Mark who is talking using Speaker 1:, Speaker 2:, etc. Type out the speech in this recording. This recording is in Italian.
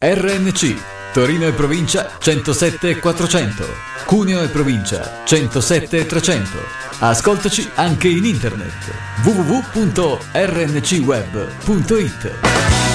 Speaker 1: RNC Torino e provincia 107 400, Cuneo e provincia 107 300. Ascoltaci anche in internet www.rncweb.it.